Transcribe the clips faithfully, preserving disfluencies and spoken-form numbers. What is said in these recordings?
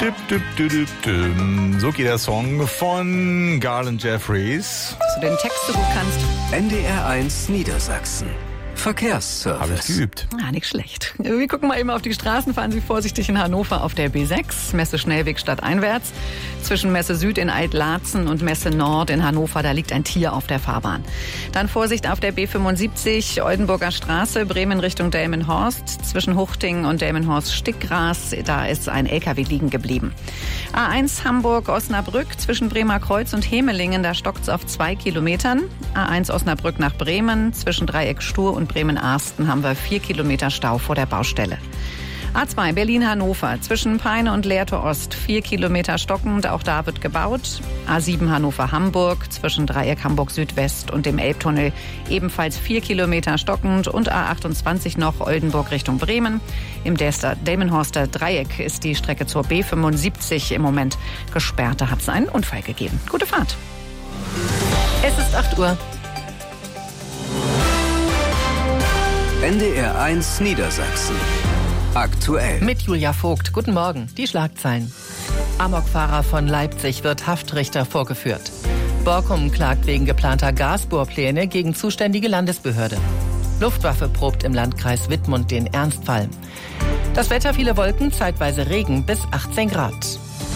So geht der Song von Garland Jeffries. Dass du den Text so gut kannst. N D R eins Niedersachsen. Verkehrsservice. Habe ich geübt. Ja, nicht schlecht. Wir gucken mal eben auf die Straßen. Fahren Sie vorsichtig in Hannover auf der B sechs, Messe Schnellweg stadteinwärts. Zwischen Messe Süd in Altlarzen und Messe Nord in Hannover, da liegt ein Tier auf der Fahrbahn. Dann Vorsicht auf der B fünfundsiebzig, Oldenburger Straße, Bremen Richtung Delmenhorst. Zwischen Huchting und Delmenhorst-Stickgras, da ist ein L K W liegen geblieben. A eins Hamburg-Osnabrück, zwischen Bremer Kreuz und Hemelingen, da stockt's auf zwei Kilometern. A eins Osnabrück nach Bremen, zwischen Dreieck Stur und Bremen-Arsten haben wir vier Kilometer Stau vor der Baustelle. A zwei Berlin-Hannover, zwischen Peine und Lehrte Ost, vier Kilometer stockend, auch da wird gebaut. A sieben Hannover-Hamburg, zwischen Dreieck Hamburg-Südwest und dem Elbtunnel, ebenfalls vier Kilometer stockend. Und A achtundzwanzig noch Oldenburg Richtung Bremen. Im Delmenhorster Dreieck ist die Strecke zur B fünfundsiebzig im Moment gesperrt. Da hat es einen Unfall gegeben. Gute Fahrt. Es ist acht Uhr. N D R eins Niedersachsen. Aktuell. Mit Julia Vogt. Guten Morgen. Die Schlagzeilen. Amokfahrer von Leipzig wird Haftrichter vorgeführt. Borkum klagt wegen geplanter Gasbohrpläne gegen zuständige Landesbehörde. Luftwaffe probt im Landkreis Wittmund den Ernstfall. Das Wetter, viele Wolken, zeitweise Regen bis achtzehn Grad.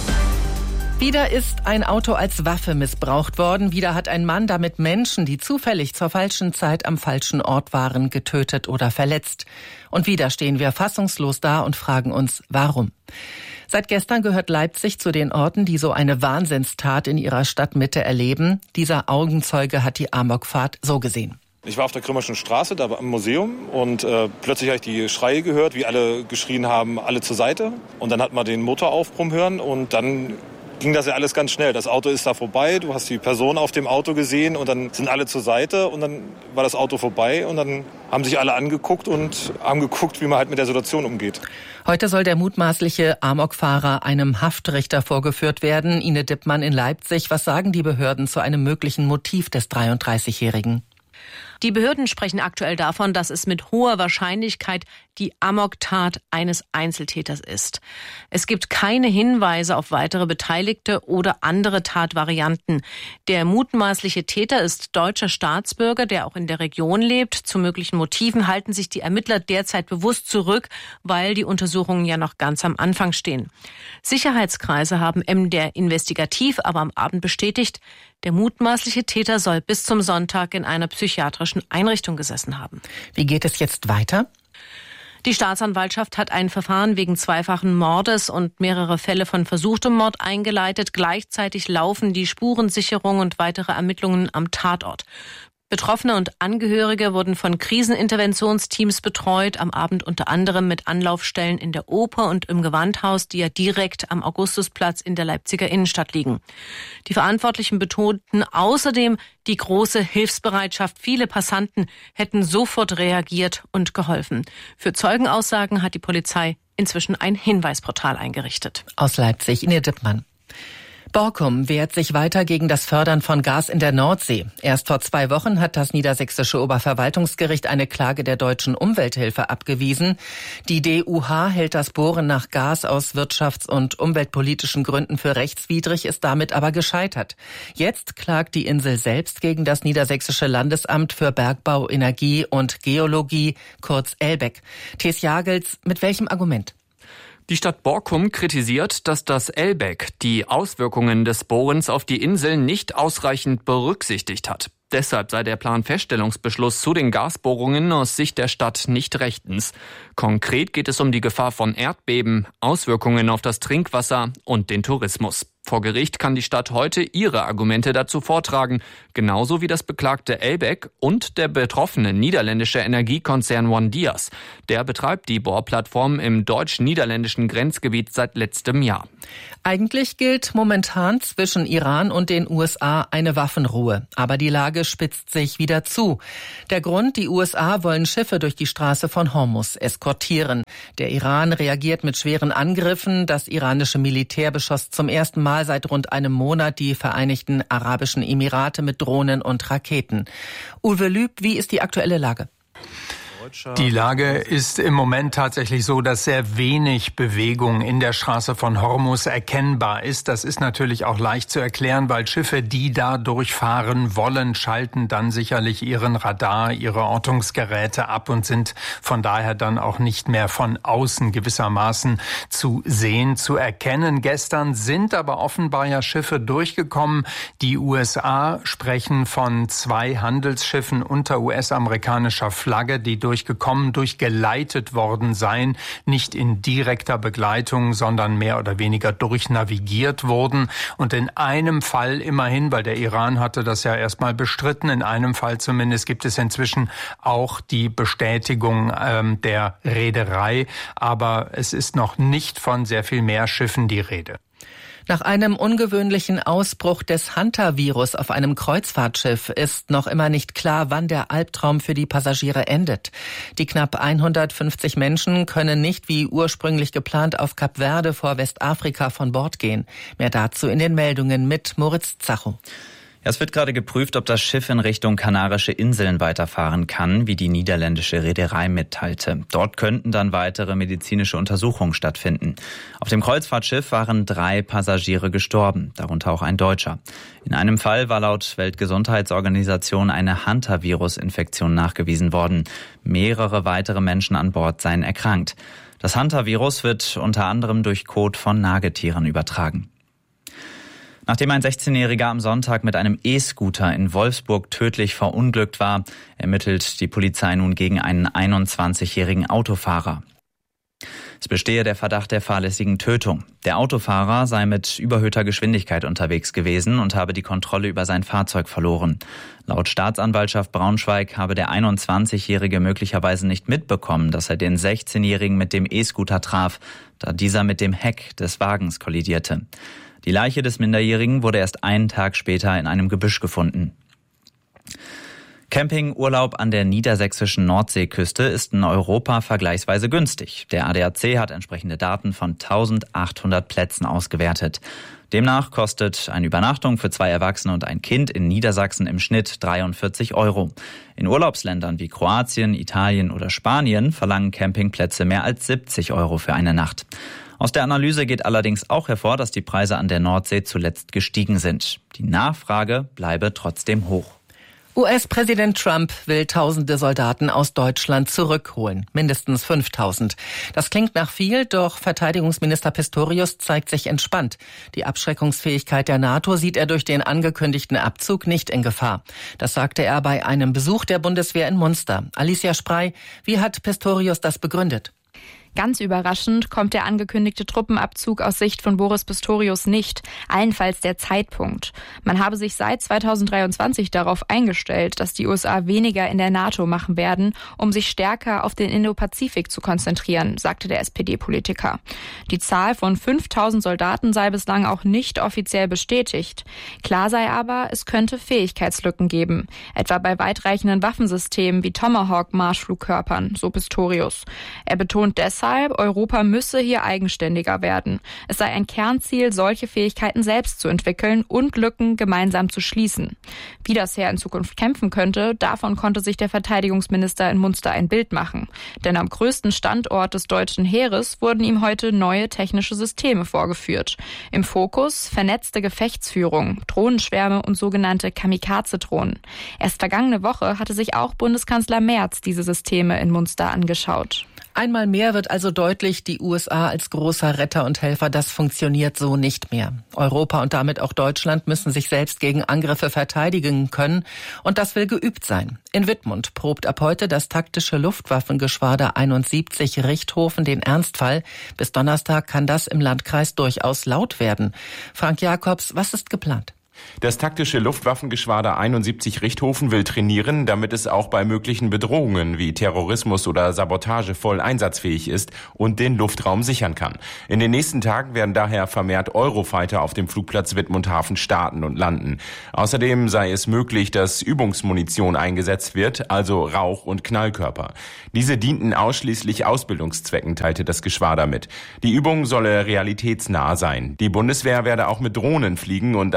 Wieder ist ein Auto als Waffe missbraucht worden. Wieder hat ein Mann damit Menschen, die zufällig zur falschen Zeit am falschen Ort waren, getötet oder verletzt. Und wieder stehen wir fassungslos da und fragen uns, warum? Seit gestern gehört Leipzig zu den Orten, die so eine Wahnsinnstat in ihrer Stadtmitte erleben. Dieser Augenzeuge hat die Amokfahrt so gesehen. Ich war auf der Grimmerschen Straße, da am Museum, und äh, plötzlich habe ich die Schreie gehört, wie alle geschrien haben, alle zur Seite. Und dann hat man den Motor aufbrummen hören und dann ging das ja alles ganz schnell. Das Auto ist da vorbei, du hast die Person auf dem Auto gesehen und dann sind alle zur Seite und dann war das Auto vorbei und dann haben sich alle angeguckt und haben geguckt, wie man halt mit der Situation umgeht. Heute soll der mutmaßliche Amokfahrer einem Haftrichter vorgeführt werden. Ine Dippmann in Leipzig. Was sagen die Behörden zu einem möglichen Motiv des dreiunddreißigjährigen? Die Behörden sprechen aktuell davon, dass es mit hoher Wahrscheinlichkeit die Amoktat eines Einzeltäters ist. Es gibt keine Hinweise auf weitere Beteiligte oder andere Tatvarianten. Der mutmaßliche Täter ist deutscher Staatsbürger, der auch in der Region lebt. Zu möglichen Motiven halten sich die Ermittler derzeit bewusst zurück, weil die Untersuchungen ja noch ganz am Anfang stehen. Sicherheitskreise haben M D R investigativ aber am Abend bestätigt, der mutmaßliche Täter soll bis zum Sonntag in einer psychiatrischen Einrichtung gesessen haben. Wie geht es jetzt weiter? Die Staatsanwaltschaft hat ein Verfahren wegen zweifachen Mordes und mehrere Fälle von versuchtem Mord eingeleitet. Gleichzeitig laufen die Spurensicherung und weitere Ermittlungen am Tatort. Betroffene und Angehörige wurden von Kriseninterventionsteams betreut, am Abend unter anderem mit Anlaufstellen in der Oper und im Gewandhaus, die ja direkt am Augustusplatz in der Leipziger Innenstadt liegen. Die Verantwortlichen betonten außerdem die große Hilfsbereitschaft. Viele Passanten hätten sofort reagiert und geholfen. Für Zeugenaussagen hat die Polizei inzwischen ein Hinweisportal eingerichtet. Aus Leipzig, Ine Dippmann. Borkum wehrt sich weiter gegen das Fördern von Gas in der Nordsee. Erst vor zwei Wochen hat das niedersächsische Oberverwaltungsgericht eine Klage der Deutschen Umwelthilfe abgewiesen. Die D U H hält das Bohren nach Gas aus wirtschafts- und umweltpolitischen Gründen für rechtswidrig, ist damit aber gescheitert. Jetzt klagt die Insel selbst gegen das niedersächsische Landesamt für Bergbau, Energie und Geologie, kurz ELBEG. Thies Jagels, mit welchem Argument? Die Stadt Borkum kritisiert, dass das ELBEG die Auswirkungen des Bohrens auf die Insel nicht ausreichend berücksichtigt hat. Deshalb sei der Planfeststellungsbeschluss zu den Gasbohrungen aus Sicht der Stadt nicht rechtens. Konkret geht es um die Gefahr von Erdbeben, Auswirkungen auf das Trinkwasser und den Tourismus. Vor Gericht kann die Stadt heute ihre Argumente dazu vortragen, genauso wie das beklagte ELBEG und der betroffene niederländische Energiekonzern OneDias. Der betreibt die Bohrplattform im deutsch-niederländischen Grenzgebiet seit letztem Jahr. Eigentlich gilt momentan zwischen Iran und den U S A eine Waffenruhe. Aber die Lage spitzt sich wieder zu. Der Grund, die U S A wollen Schiffe durch die Straße von Hormuz eskortieren. Der Iran reagiert mit schweren Angriffen. Das iranische Militär beschoss zum ersten Mal seit rund einem Monat die Vereinigten Arabischen Emirate mit Drohnen und Raketen. Uwe Lüb, wie ist die aktuelle Lage? Die Lage ist im Moment tatsächlich so, dass sehr wenig Bewegung in der Straße von Hormuz erkennbar ist. Das ist natürlich auch leicht zu erklären, weil Schiffe, die da durchfahren wollen, schalten dann sicherlich ihren Radar, ihre Ortungsgeräte ab und sind von daher dann auch nicht mehr von außen gewissermaßen zu sehen, zu erkennen. Gestern sind aber offenbar ja Schiffe durchgekommen. Die U S A sprechen von zwei Handelsschiffen unter U S-amerikanischer Flagge, die durchgekommen, durchgeleitet worden seien, nicht in direkter Begleitung, sondern mehr oder weniger durchnavigiert wurden. Und in einem Fall immerhin, weil der Iran hatte das ja erstmal bestritten, in einem Fall zumindest gibt es inzwischen auch die Bestätigung ähm, der Reederei. Aber es ist noch nicht von sehr viel mehr Schiffen die Rede. Nach einem ungewöhnlichen Ausbruch des Hanta-Virus auf einem Kreuzfahrtschiff ist noch immer nicht klar, wann der Albtraum für die Passagiere endet. Die knapp hundertfünfzig Menschen können nicht wie ursprünglich geplant auf Kap Verde vor Westafrika von Bord gehen. Mehr dazu in den Meldungen mit Moritz Zacho. Es wird gerade geprüft, ob das Schiff in Richtung Kanarische Inseln weiterfahren kann, wie die niederländische Reederei mitteilte. Dort könnten dann weitere medizinische Untersuchungen stattfinden. Auf dem Kreuzfahrtschiff waren drei Passagiere gestorben, darunter auch ein Deutscher. In einem Fall war laut Weltgesundheitsorganisation eine Hanta-Virus-Infektion nachgewiesen worden. Mehrere weitere Menschen an Bord seien erkrankt. Das Hanta-Virus wird unter anderem durch Kot von Nagetieren übertragen. Nachdem ein sechzehnjähriger am Sonntag mit einem E-Scooter in Wolfsburg tödlich verunglückt war, ermittelt die Polizei nun gegen einen einundzwanzigjährigen Autofahrer. Es bestehe der Verdacht der fahrlässigen Tötung. Der Autofahrer sei mit überhöhter Geschwindigkeit unterwegs gewesen und habe die Kontrolle über sein Fahrzeug verloren. Laut Staatsanwaltschaft Braunschweig habe der einundzwanzigjährige möglicherweise nicht mitbekommen, dass er den sechzehnjährigen mit dem E-Scooter traf, da dieser mit dem Heck des Wagens kollidierte. Die Leiche des Minderjährigen wurde erst einen Tag später in einem Gebüsch gefunden. Campingurlaub an der niedersächsischen Nordseeküste ist in Europa vergleichsweise günstig. Der A D A C hat entsprechende Daten von eintausendachthundert Plätzen ausgewertet. Demnach kostet eine Übernachtung für zwei Erwachsene und ein Kind in Niedersachsen im Schnitt dreiundvierzig Euro. In Urlaubsländern wie Kroatien, Italien oder Spanien verlangen Campingplätze mehr als siebzig Euro für eine Nacht. Aus der Analyse geht allerdings auch hervor, dass die Preise an der Nordsee zuletzt gestiegen sind. Die Nachfrage bleibe trotzdem hoch. U S-Präsident Trump will tausende Soldaten aus Deutschland zurückholen, mindestens fünftausend. Das klingt nach viel, doch Verteidigungsminister Pistorius zeigt sich entspannt. Die Abschreckungsfähigkeit der NATO sieht er durch den angekündigten Abzug nicht in Gefahr. Das sagte er bei einem Besuch der Bundeswehr in Munster. Alicia Sprey, wie hat Pistorius das begründet? Ganz überraschend kommt der angekündigte Truppenabzug aus Sicht von Boris Pistorius nicht, allenfalls der Zeitpunkt. Man habe sich seit zweitausenddreiundzwanzig darauf eingestellt, dass die U S A weniger in der NATO machen werden, um sich stärker auf den Indopazifik zu konzentrieren, sagte der S P D-Politiker. Die Zahl von fünftausend Soldaten sei bislang auch nicht offiziell bestätigt. Klar sei aber, es könnte Fähigkeitslücken geben, etwa bei weitreichenden Waffensystemen wie Tomahawk-Marschflugkörpern, so Pistorius. Er betont deshalb, Europa müsse hier eigenständiger werden. Es sei ein Kernziel, solche Fähigkeiten selbst zu entwickeln und Lücken gemeinsam zu schließen. Wie das Heer in Zukunft kämpfen könnte, davon konnte sich der Verteidigungsminister in Munster ein Bild machen. Denn am größten Standort des deutschen Heeres wurden ihm heute neue technische Systeme vorgeführt. Im Fokus vernetzte Gefechtsführung, Drohnenschwärme und sogenannte Kamikaze-Drohnen. Erst vergangene Woche hatte sich auch Bundeskanzler Merz diese Systeme in Munster angeschaut. Einmal mehr wird also deutlich, die U S A als großer Retter und Helfer, das funktioniert so nicht mehr. Europa und damit auch Deutschland müssen sich selbst gegen Angriffe verteidigen können und das will geübt sein. In Wittmund probt ab heute das taktische Luftwaffengeschwader einundsiebzig Richthofen den Ernstfall. Bis Donnerstag kann das im Landkreis durchaus laut werden. Frank Jakobs, was ist geplant? Das taktische Luftwaffengeschwader einundsiebzig Richthofen will trainieren, damit es auch bei möglichen Bedrohungen wie Terrorismus oder Sabotage voll einsatzfähig ist und den Luftraum sichern kann. In den nächsten Tagen werden daher vermehrt Eurofighter auf dem Flugplatz Wittmund-Hafen starten und landen. Außerdem sei es möglich, dass Übungsmunition eingesetzt wird, also Rauch- und Knallkörper. Diese dienten ausschließlich Ausbildungszwecken, teilte das Geschwader mit. Die Übung solle realitätsnah sein. Die Bundeswehr werde auch mit Drohnen fliegen und an den Zu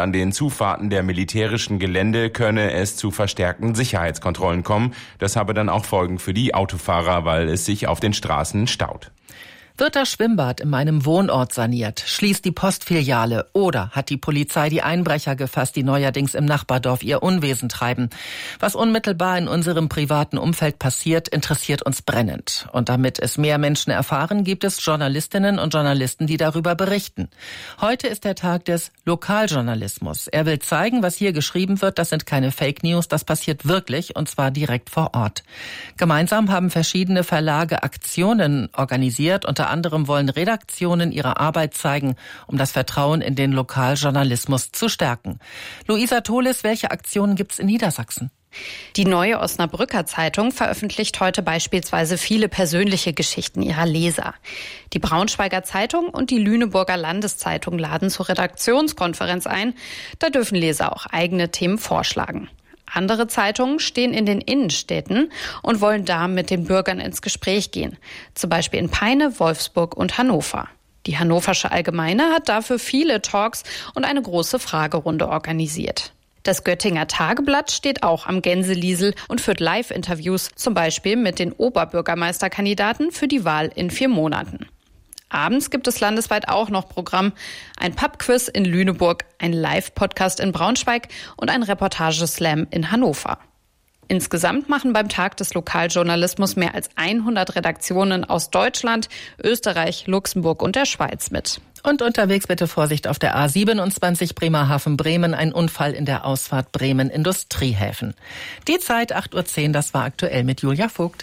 Zufahrten der militärischen Gelände könne es zu verstärkten Sicherheitskontrollen kommen. Das habe dann auch Folgen für die Autofahrer, weil es sich auf den Straßen staut. Wird das Schwimmbad in meinem Wohnort saniert? Schließt die Postfiliale? Oder hat die Polizei die Einbrecher gefasst, die neuerdings im Nachbardorf ihr Unwesen treiben? Was unmittelbar in unserem privaten Umfeld passiert, interessiert uns brennend. Und damit es mehr Menschen erfahren, gibt es Journalistinnen und Journalisten, die darüber berichten. Heute ist der Tag des Lokaljournalismus. Er will zeigen, was hier geschrieben wird, das sind keine Fake News, das passiert wirklich und zwar direkt vor Ort. Gemeinsam haben verschiedene Verlage Aktionen organisiert. Unter anderem wollen Redaktionen ihre Arbeit zeigen, um das Vertrauen in den Lokaljournalismus zu stärken. Luisa Tholis, welche Aktionen gibt's in Niedersachsen? Die Neue Osnabrücker Zeitung veröffentlicht heute beispielsweise viele persönliche Geschichten ihrer Leser. Die Braunschweiger Zeitung und die Lüneburger Landeszeitung laden zur Redaktionskonferenz ein. Da dürfen Leser auch eigene Themen vorschlagen. Andere Zeitungen stehen in den Innenstädten und wollen da mit den Bürgern ins Gespräch gehen. Zum Beispiel in Peine, Wolfsburg und Hannover. Die Hannoversche Allgemeine hat dafür viele Talks und eine große Fragerunde organisiert. Das Göttinger Tageblatt steht auch am Gänseliesel und führt Live-Interviews, zum Beispiel mit den Oberbürgermeisterkandidaten für die Wahl in vier Monaten. Abends gibt es landesweit auch noch Programm. Ein Pubquiz in Lüneburg, ein Live-Podcast in Braunschweig und ein Reportageslam in Hannover. Insgesamt machen beim Tag des Lokaljournalismus mehr als hundert Redaktionen aus Deutschland, Österreich, Luxemburg und der Schweiz mit. Und unterwegs bitte Vorsicht auf der A siebenundzwanzig Bremerhaven-Bremen, ein Unfall in der Ausfahrt Bremen-Industriehäfen. Die Zeit acht Uhr zehn, das war aktuell mit Julia Vogt.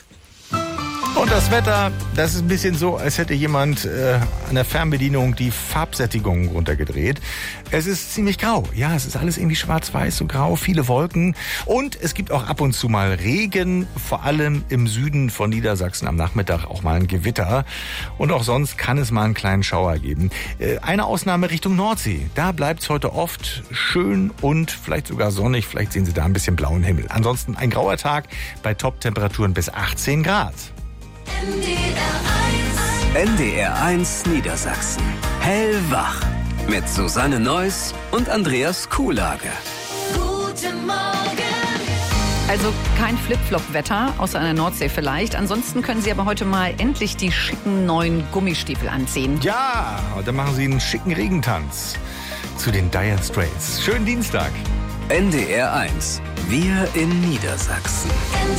Und das Wetter, das ist ein bisschen so, als hätte jemand äh, an der Fernbedienung die Farbsättigung runtergedreht. Es ist ziemlich grau. Ja, es ist alles irgendwie schwarz-weiß, so grau, viele Wolken. Und es gibt auch ab und zu mal Regen, vor allem im Süden von Niedersachsen am Nachmittag auch mal ein Gewitter. Und auch sonst kann es mal einen kleinen Schauer geben. Äh, eine Ausnahme Richtung Nordsee. Da bleibt es heute oft schön und vielleicht sogar sonnig. Vielleicht sehen Sie da ein bisschen blauen Himmel. Ansonsten ein grauer Tag bei Top-Temperaturen bis achtzehn Grad. N D R eins Niedersachsen. Hellwach. Mit Susanne Neuss und Andreas Kuhlage. Guten Morgen. Also kein Flip-Flop-Wetter, außer an der Nordsee vielleicht. Ansonsten können Sie aber heute mal endlich die schicken neuen Gummistiefel anziehen. Ja, und dann machen Sie einen schicken Regentanz zu den Dire Straits. Schönen Dienstag. N D R eins. Wir in Niedersachsen.